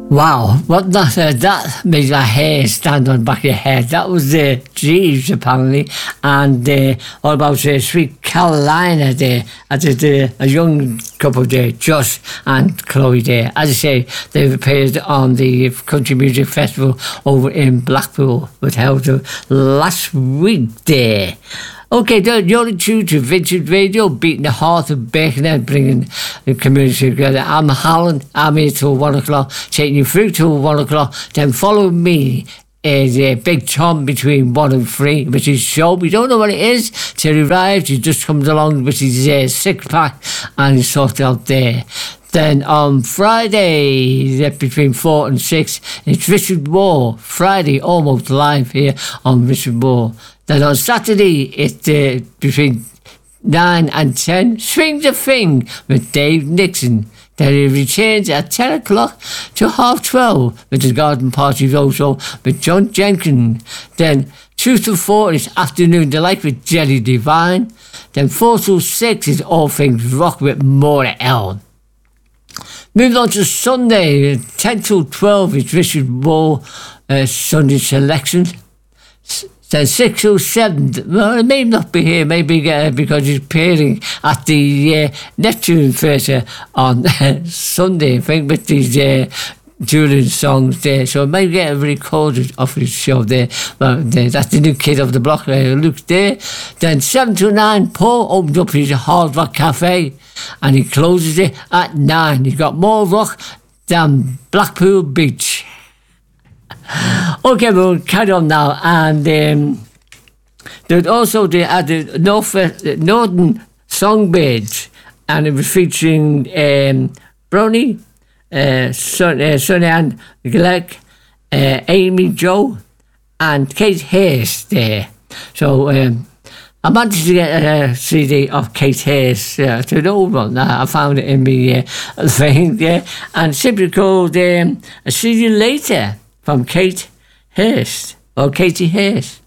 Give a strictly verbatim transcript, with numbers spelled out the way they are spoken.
Wow, what that uh, that made my hair stand on the back of your head. That was the uh, Jeeves apparently, and uh, all about uh, Sweet Carolina there. I did uh, a young couple there, Josh and Chloe there. As I say, they've appeared on the Country Music Festival over in Blackpool, which held uh, last week there. Okay, you're tuned to Vintage Radio, beating the heart of Birkenhead, bringing the community together. I'm Alan, I'm here till one o'clock, taking you through till one o'clock. Then follow me is uh, Big Tom between one and three, which is show. We don't know what it is till he arrives. He just comes along with his uh, six pack and he's sorted out there. Then on Friday, between four and six, it's Richard Moore. Friday, almost live here on Richard Moore. Then on Saturday, it's uh, between nine and ten, Swing the Thing with Dave Nixon. Then he returns at ten o'clock to half twelve with the Garden Party also with John Jenkins. Then two to four is Afternoon Delight with Jelly Divine. Then four to six is All Things Rock with Maura L. Moving on to Sunday, ten to twelve is Richard Moore uh, Sunday Selection. Then six to seven, well, it may not be here, maybe uh, because he's appearing at the uh, Neptune Theatre on uh, Sunday, I think, with these uh, Julian songs there. So I may get a recorded of his show there. Well, there, that's the new kid of the block, uh, Luke there. Then seven to nine, Paul opens up his Hard Rock Cafe and he closes it at nine. He's got more rock than Blackpool Beach. Okay, we'll carry on now. And um, there's also the, uh, the North, uh, Northern Songbirds, and it was featuring um, Brownie, uh, Son, uh, Sonny Ann Glegg, uh, Amy Joe, and Kate Hayes there. So um, I managed to get a C D of Kate Hayes, uh, to an old one. I found it in my uh, thing there, and simply called um, A See You Later from Kate Hayes, or Katie Hayes.